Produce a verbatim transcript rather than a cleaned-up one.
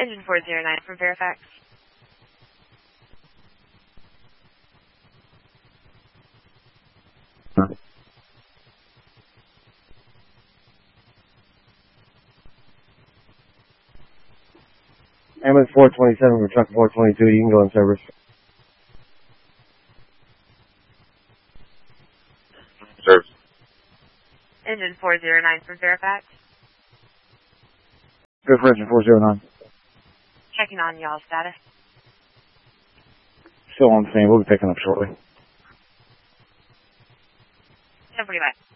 Engine four zero nine for Verifax. Ambulance four twenty-seven for truck four twenty-two, you can go in service. Service. Engine four zero nine for Verifax. Go for engine four zero nine. Checking on y'all status. Still on scene, we'll be picking up shortly. ten forty-five.